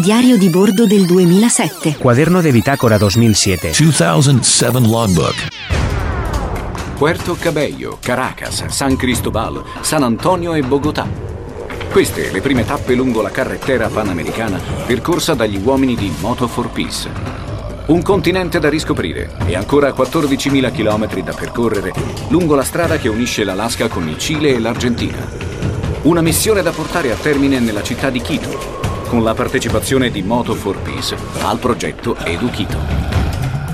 Diario di bordo del 2007. Cuaderno de bitácora 2007. 2007 logbook. Puerto Cabello, Caracas, San Cristobal, San Antonio e Bogotà. Queste le prime tappe lungo la carrettera panamericana percorsa dagli uomini di Moto for Peace. Un continente da riscoprire e ancora 14.000 chilometri da percorrere lungo la strada che unisce l'Alaska con il Cile e l'Argentina. Una missione da portare a termine nella città di Quito, con la partecipazione di Moto for Peace al progetto Edu Quito.